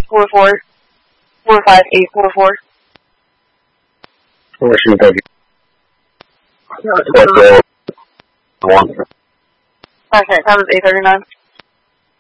844 45844. Washington, W. Okay, that was 839.